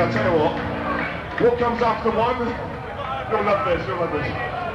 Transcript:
I'll tell you what comes after one? You'll love this, you'll love this.